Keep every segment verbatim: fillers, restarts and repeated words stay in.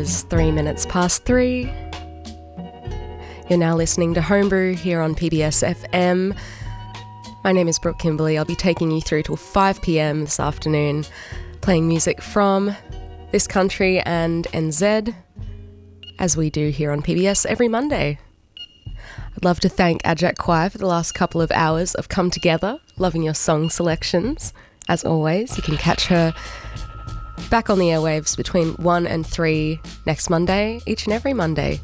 is three minutes past three. You're now listening to Homebrew here on P B S F M. My name is Brooke Kimberley. I'll be taking you through till five p.m. this afternoon, playing music from this country and N Z, as we do here on P B S every Monday. I'd love to thank Ajak Kwai for the last couple of hours of Come Together, loving your song selections. As always, you can catch her back on the airwaves between one and three next Monday, each and every Monday.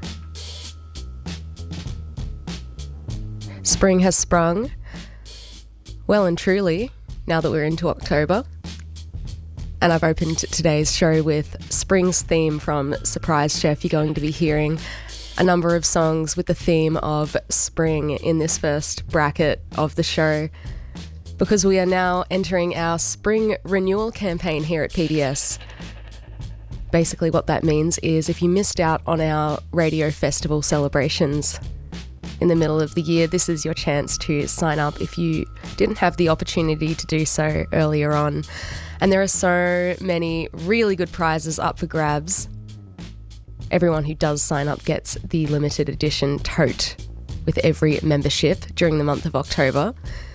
Spring has sprung, well and truly, now that we're into October. And I've opened today's show with Spring's theme from Surprise Chef. You're going to be hearing a number of songs with the theme of spring in this first bracket of the show, because we are now entering our spring renewal campaign here at P B S. Basically what that means is if you missed out on our radio festival celebrations in the middle of the year, this is your chance to sign up if you didn't have the opportunity to do so earlier on. And there are so many really good prizes up for grabs. Everyone who does sign up gets the limited edition tote with every membership during the month of October.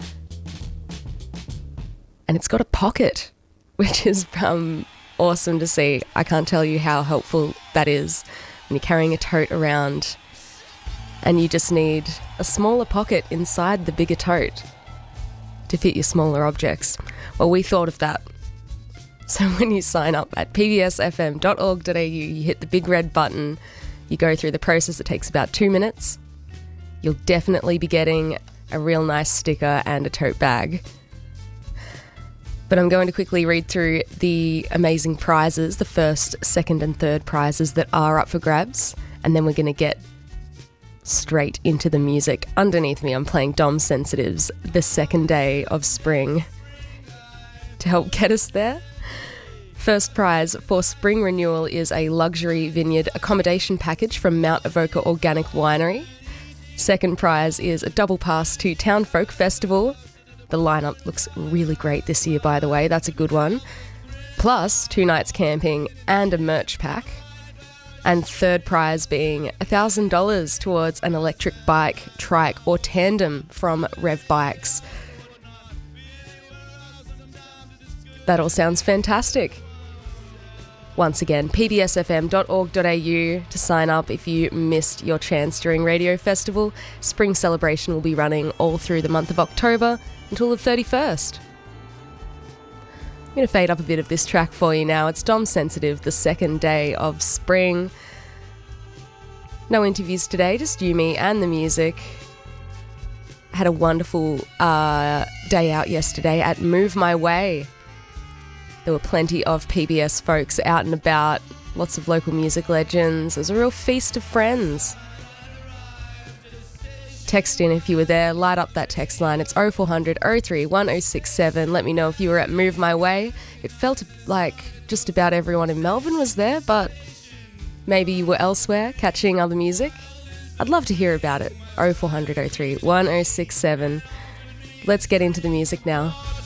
And it's got a pocket, which is um, awesome to see. I can't tell you how helpful that is when you're carrying a tote around and you just need a smaller pocket inside the bigger tote to fit your smaller objects. Well, we thought of that. So when you sign up at p b s f m dot org dot a u, you hit the big red button, you go through the process. It takes about two minutes. You'll definitely be getting a real nice sticker and a tote bag. But I'm going to quickly read through the amazing prizes, the first, second and third prizes that are up for grabs, and then we're going to get straight into the music. Underneath me, I'm playing Dom Sensitive's The Second Day of Spring to help get us there. First prize for spring renewal is a luxury vineyard accommodation package from Mount Avoca Organic Winery. Second prize is a double pass to Town Folk Festival. The lineup looks really great this year, by the way. That's a good one. Plus two nights camping and a merch pack. And third prize being one thousand dollars towards an electric bike, trike or tandem from Rev Bikes. That all sounds fantastic. Once again, p b s f m dot org dot a u to sign up if you missed your chance during Radio Festival. Spring celebration will be running all through the month of October until the thirty-first. I'm going to fade up a bit of this track for you now. It's Dom Sensitive, The Second Day of Spring. No interviews today, just you, me and the music. Had a wonderful uh, day out yesterday at Move My Way. There were plenty of P B S folks out and about, lots of local music legends. It was a real feast of friends. Text in if you were there, light up that text line. It's oh four hundred, oh three, one oh six seven. Let me know if you were at Move My Way. It felt like just about everyone in Melbourne was there, but maybe you were elsewhere catching other music. I'd love to hear about it. oh four hundred, oh three, one oh six seven. Let's get into the music now.